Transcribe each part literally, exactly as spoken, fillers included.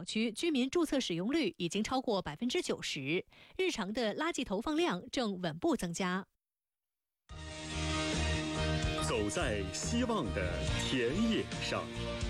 小区居民注册使用率已经超过百分之九十，日常的垃圾投放量正稳步增加。 走在希望的田野上。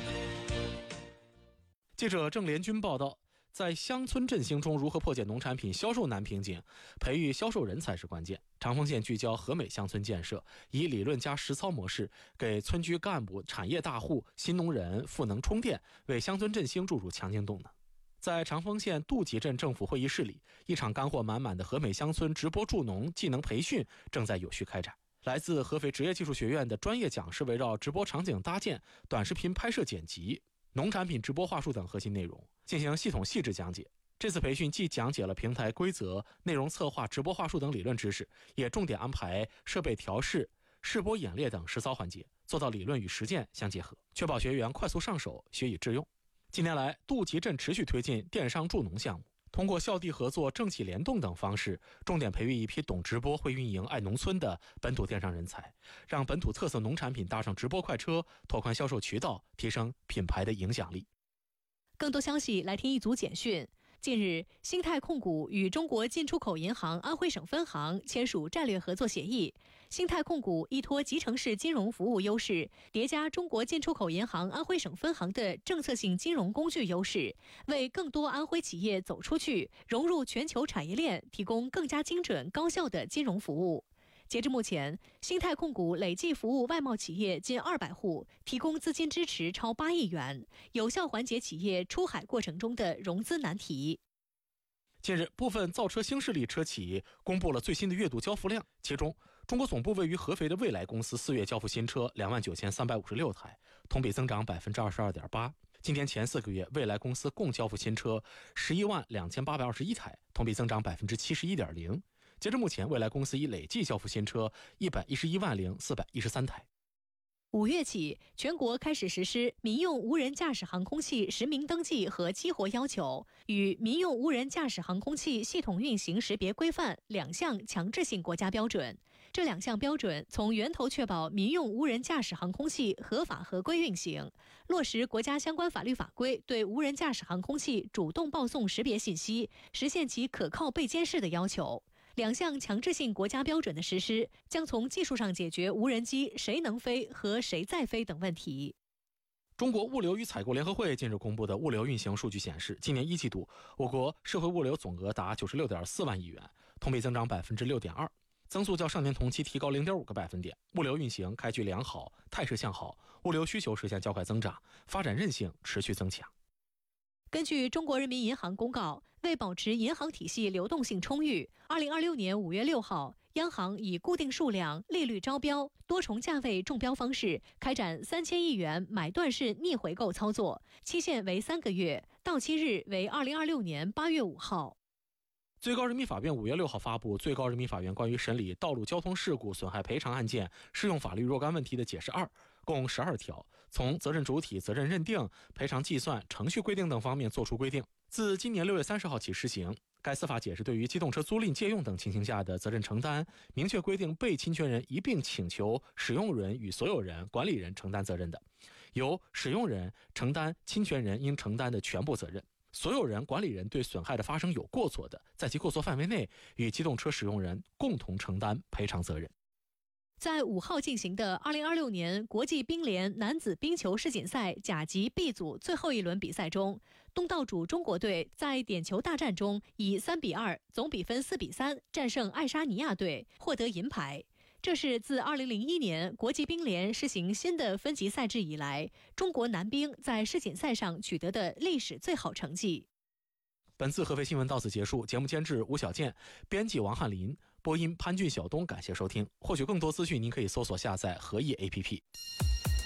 记者郑连军报道，在乡村振兴中，如何破解农产品销售难瓶颈，培育销售人才是关键。长丰县聚焦和美乡村建设，以理论加实操模式，给村居干部、产业大户、新农人赋能充电，为乡村振兴注入强劲动能。在长丰县杜集镇政府会议室里，一场干货满满的和美乡村直播助农技能培训正在有序开展。来自合肥职业技术学院的专业讲师围绕直播场景搭建、短视频拍摄剪辑、农产品直播话术等核心内容进行系统细致讲解。这次培训既讲解了平台规则、内容策划、直播话术等理论知识，也重点安排设备调试、试播演练等实操环节，做到理论与实践相结合，确保学员快速上手，学以致用。近年来，杜集镇持续推进电商助农项目，通过校地合作、政企联动等方式，重点培育一批懂直播、会运营、爱农村的本土电商人才，让本土特色农产品搭上直播快车，拓宽销售渠道，提升品牌的影响力。 更多消息来听一组简讯。近日，兴泰控股与中国进出口银行安徽省分行签署战略合作协议。兴泰控股依托集成式金融服务优势，叠加中国进出口银行安徽省分行的政策性金融工具优势，为更多安徽企业走出去、融入全球产业链提供更加精准高效的金融服务。截至目前，兴泰控股累计服务外贸企业近二百户，提供资金支持超八亿元，有效缓解企业出海过程中的融资难题。 近日，部分造车新势力车企公布了最新的月度交付量，其中，中国总部位于合肥的蔚来公司四月交付新车两万九千三百五十六台，同比增长百分之二十二点八。今年前四个月，蔚来公司共交付新车十一万两千八百二十一台，同比增长百分之七十一点零。截至目前，蔚来公司已累计交付新车一百一十一万零四百一十三台。 五月起，全国开始实施民用无人驾驶航空器实名登记和激活要求与民用无人驾驶航空器系统运行识别规范两项强制性国家标准。这两项标准从源头确保民用无人驾驶航空器合法合规运行，落实国家相关法律法规对无人驾驶航空器主动报送识别信息，实现其可靠被监视的要求。两项强制性国家标准的实施，将从技术上解决无人机谁能飞和谁在飞等问题。 中国物流与采购联合会近日公布的物流运行数据显示，今年一季度，我国社会物流总额达九十六点四万亿元，同比增长百分之六点二，增速较上年同期提高零点五个百分点。物流运行开局良好，态势向好，物流需求实现较快增长，发展韧性持续增强。 根据中国人民银行公告，为保持银行体系流动性充裕，二零二六年五月六号，央行以固定数量、利率招标、多重价位中标方式开展三千亿元买断式逆回购操作，期限为三个月，到期日为二零二六年八月五号。 最高人民法院五月六号发布《最高人民法院关于审理道路交通事故损害赔偿案件适用法律若干问题的解释二》，共十二条，从责任主体、责任认定、赔偿计算、程序规定等方面作出规定。自今年六月三十号起施行。该司法解释对于机动车租赁、借用等情形下的责任承担，明确规定被侵权人一并请求使用人与所有人、管理人承担责任的，由使用人承担侵权人应承担的全部责任。所有人、管理人对损害的发生有过错的，在其过错范围内，与机动车使用人共同承担赔偿责任。 在五号进行的二零二六年国际冰联男子冰球世锦赛甲级 B 组最后一轮比赛中，东道主中国队在点球大战中以三比二总比分四比三战胜爱沙尼亚队，获得银牌。这是自二零零一年国际冰联实行新的分级赛制以来，中国男冰在世锦赛上取得的历史最好成绩。 本次合肥新闻到此结束，节目监制吴小健，编辑王翰林，播音潘俊晓东，感谢收听。获取更多资讯，您可以搜索下载合意 A P P。